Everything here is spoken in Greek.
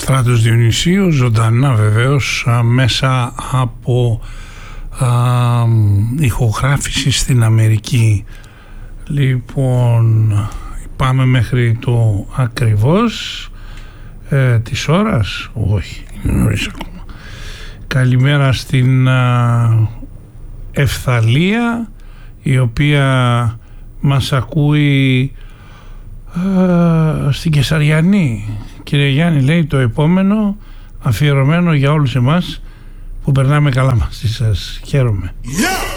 Στράτος Διονυσίου, ζωντανά βεβαίως, μέσα από ηχογράφηση στην Αμερική. Λοιπόν, πάμε μέχρι το ακριβώς της ώρας, όχι, είναι νωρίς ακόμα. Καλημέρα στην Ευθαλία, η οποία μας ακούει στην Κεσαριανή. Κύριε Γιάννη, λέει, το επόμενο αφιερωμένο για όλους εμάς που περνάμε καλά μαζί σας. Χαίρομαι.